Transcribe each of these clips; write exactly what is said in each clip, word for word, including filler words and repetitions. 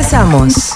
Regresamos.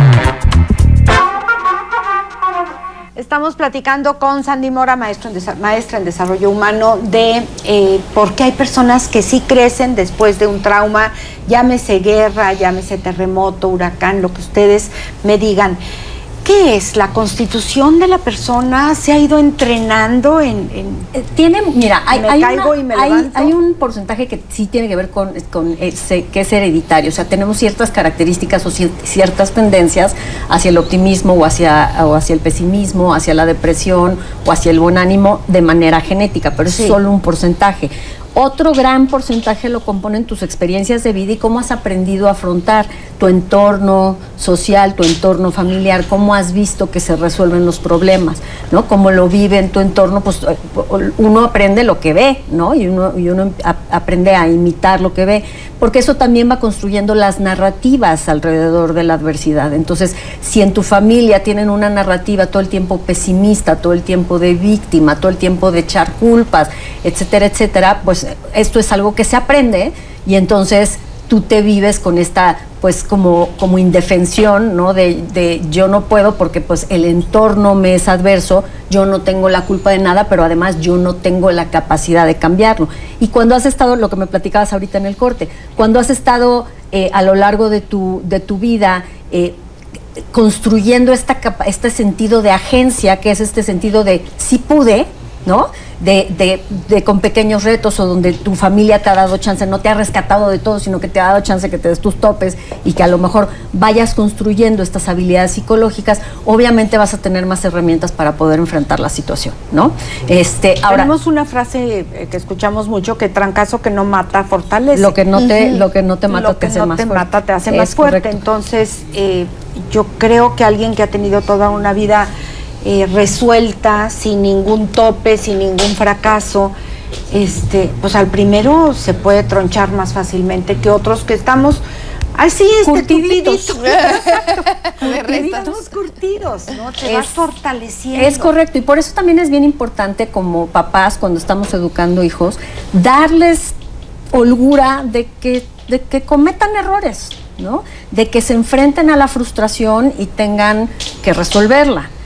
Estamos platicando con Sandy Mora, maestro en desa- maestra en desarrollo humano, de eh, por qué hay personas que sí crecen después de un trauma, llámese guerra, llámese terremoto, huracán, lo que ustedes me digan. ¿Qué es? ¿La constitución de la persona se ha ido entrenando en...? en tiene, mira, hay, me hay, caigo una, y me hay, levanto. hay un porcentaje que sí tiene que ver con, con ese, que es hereditario. O sea, tenemos ciertas características o ciertas tendencias hacia el optimismo o hacia, o hacia el pesimismo, hacia la depresión o hacia el buen ánimo de manera genética, pero Sí. es solo un porcentaje. Otro gran porcentaje lo componen tus experiencias de vida y cómo has aprendido a afrontar tu entorno social, tu entorno familiar, cómo has visto que se resuelven los problemas, ¿no? Cómo lo vive en tu entorno, pues uno aprende lo que ve, ¿no? Y uno, y uno a, aprende a imitar lo que ve, porque eso también va construyendo las narrativas alrededor de la adversidad. Entonces, si en tu familia tienen una narrativa todo el tiempo pesimista, todo el tiempo de víctima, todo el tiempo de echar culpas, etcétera, etcétera, pues esto es algo que se aprende y entonces tú te vives con esta pues como, como indefensión, ¿no? De, de yo no puedo porque pues el entorno me es adverso, yo no tengo la culpa de nada, pero además yo no tengo la capacidad de cambiarlo. Y cuando has estado, lo que me platicabas ahorita en el corte, cuando has estado eh, a lo largo de tu, de tu vida eh, construyendo esta capa, este sentido de agencia, que es este sentido de sí pude, ¿no? De, de, de con pequeños retos o donde tu familia te ha dado chance, no te ha rescatado de todo, sino que te ha dado chance que te des tus topes y que a lo mejor vayas construyendo estas habilidades psicológicas, obviamente vas a tener más herramientas para poder enfrentar la situación, ¿no? Este, ahora, tenemos una frase que escuchamos mucho, que trancazo que no mata fortalece. Lo que no te, uh-huh. lo que no te mata lo te hace no más te fuerte. mata te hace Es más fuerte. Correcto. Entonces, eh, yo creo que alguien que ha tenido toda una vida Eh, resuelta, sin ningún tope, sin ningún fracaso, este, pues al primero se puede tronchar más fácilmente que otros que estamos así, este, curtiditos. Estamos curtidos, ¿no? Te vas fortaleciendo. Es correcto, y por eso también es bien importante como papás, cuando estamos educando hijos, darles holgura de que, de que cometan errores, ¿no? De que se enfrenten a la frustración y tengan que resolverla,